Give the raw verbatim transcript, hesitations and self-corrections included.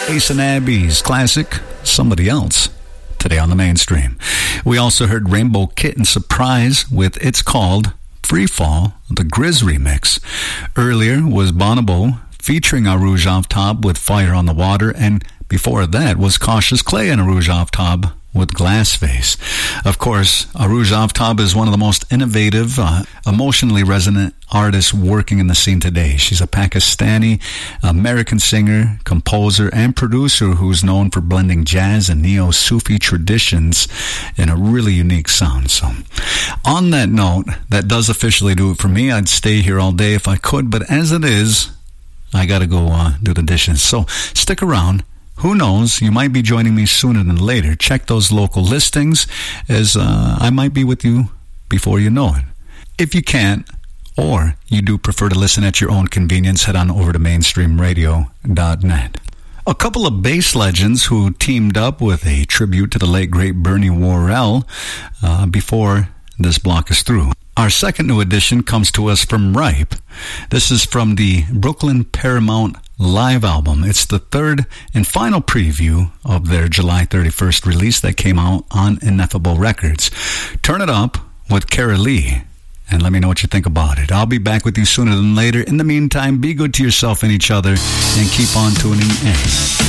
Ace and Abby's classic, Somebody Else, today on the mainstream. We also heard Rainbow Kitten Surprise with It's Called Free Fall, the Grizz remix. Earlier was Bonobo featuring A Rouge Off Top with Fire on the Water, and before that was Cautious Clay and A Rouge Off Top with Glass Face. Of course, A Rouge Off Top is one of the most innovative, uh, emotionally resonant artists working in the scene today. She's a Pakistani American singer, composer, and producer who's known for blending jazz and neo-Sufi traditions in a really unique sound. So, on that note, that does officially do it for me. I'd stay here all day if I could, but as it is, I gotta go uh, do the dishes. So, stick around. Who knows, you might be joining me sooner than later. Check those local listings, as uh, I might be with you before you know it. If you can't, or you do prefer to listen at your own convenience, head on over to mainstream radio dot net. A couple of bass legends who teamed up with a tribute to the late great Bernie Worrell uh, before this block is through. Our second new edition comes to us from Ripe. This is from the Brooklyn Paramount live album. It's the third and final preview of their July thirty-first release that came out on Ineffable Records. Turn it up with Kara Lee and let me know what you think about it. I'll be back with you sooner than later. In the meantime, be good to yourself and each other and keep on tuning in.